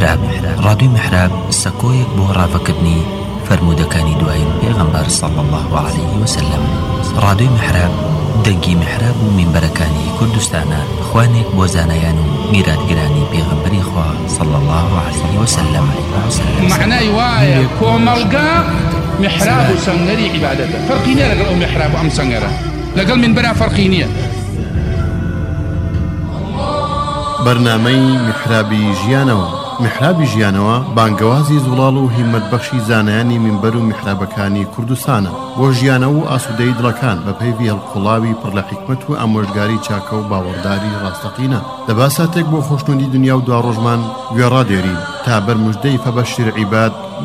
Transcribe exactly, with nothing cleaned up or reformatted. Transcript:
محراب ڕادیۆی محراب سەکۆیەک بۆ ڕاوەکردنی فرمودەکانی دوایین پێغەمبەر صلی الله عليه وسلم. ڕادیۆی محراب دەنگی محراب و مینبەرەکانی کوردستانە، خوانێک بۆ زانایان و میراتگرانی پێغەمبەری خوا صلی الله عليه وسلم. معنای وایە کۆمەڵگا محراب و سەنگەری عیبادەتە، فەرقی نییە لەگەڵ ئەو محراب و ئەم سەنگەرە، لەگەڵ مینبەرە فەرقی نییە. بەرنامەی محرابی ژیانەوە. محرابی ژیانەوە بانگەوازی زوڵاڵ و هیممەتبەخشی زانایانی مینبەر و محرابەکانی کوردستانە بۆ ژیانەوە و ئاسوودەی دڵەکان بە پەیوی هەڵقوڵاوی پڕ لە حیکمەت و ئامۆژگاری چاکە و باوەڕداری ڕاستەقینە. دەبا ساتێک بۆ خۆشنودی دنیا و دوا ڕۆژمان گوێڕادێرین تا بەرموژدەی فەبەشیر عیباد